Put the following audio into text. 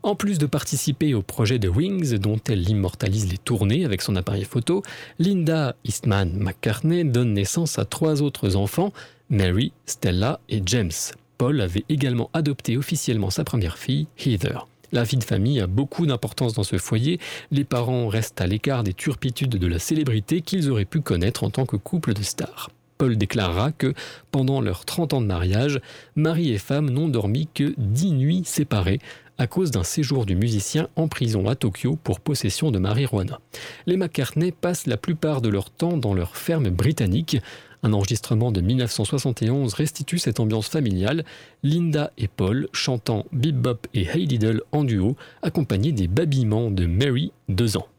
En plus de participer au projet de Wings, dont elle immortalise les tournées avec son appareil photo, Linda Eastman McCartney donne naissance à 3 autres enfants, Mary, Stella et James. Paul avait également adopté officiellement sa première fille, Heather. La vie de famille a beaucoup d'importance dans ce foyer. Les parents restent à l'écart des turpitudes de la célébrité qu'ils auraient pu connaître en tant que couple de stars. Paul déclarera que, pendant leurs 30 ans de mariage, mari et femme n'ont dormi que 10 nuits séparées à cause d'un séjour du musicien en prison à Tokyo pour possession de marijuana. Les McCartney passent la plupart de leur temps dans leur ferme britannique. Un enregistrement de 1971 restitue cette ambiance familiale, Linda et Paul chantant Bip Bop et Hey Diddle en duo, accompagnés des babillements de Mary, 2 ans.